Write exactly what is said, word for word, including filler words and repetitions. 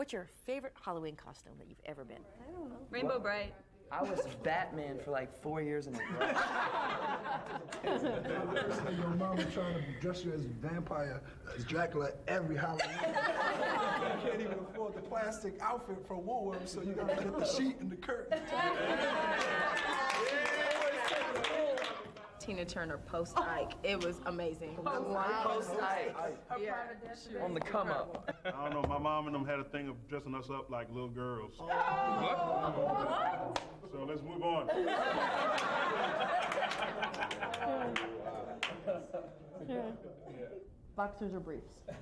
What's your favorite Halloween costume that you've ever been? I don't know. Rainbow Bright. I was Batman for like four years in a row. Personally, your mama trying to dress you as a vampire, as Dracula every Halloween. You can't even afford the plastic outfit for Woolworths, so you gotta get the sheet and the curtain. Tina Turner post Ike. It was amazing. Post Ike. Yeah. On the come up. I don't know, my mom and them had a thing of dressing us up like little girls. What? So let's move on. Boxers or briefs?